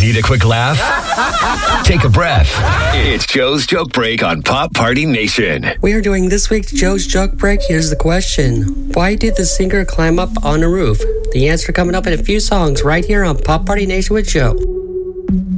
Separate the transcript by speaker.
Speaker 1: Need a quick laugh? Take a breath. It's Joe's Joke Break on Pop Party Nation.
Speaker 2: We are doing this week's Joe's Joke Break. Here's the question. Why did the singer climb up on a roof? The answer coming up in a few songs right here on Pop Party Nation with Joe.